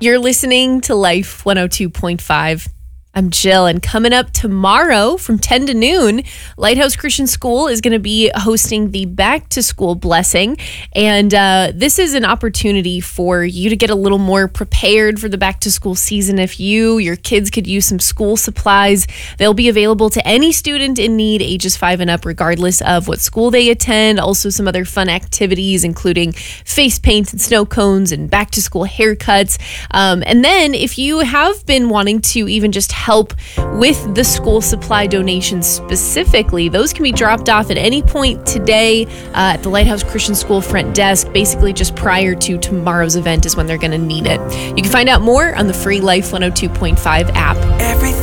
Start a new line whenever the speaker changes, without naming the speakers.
You're listening to Life 102.5. I'm Jill, and coming up tomorrow from 10 to noon, Lighthouse Christian School is going to be hosting the Back to School Blessing. And this is an opportunity for you to get a little more prepared for the back to school season. If your kids could use some school supplies, they'll be available to any student in need, ages 5 and up, regardless of what school they attend. Also some other fun activities, including face paint and snow cones and back to school haircuts. And then if you have been wanting to even just help with the school supply donations specifically, those can be dropped off at any point today at the Lighthouse Christian School front desk. Basically just prior to tomorrow's event is when they're going to need it. You can find out more on the free Life 102.5 app.
Everything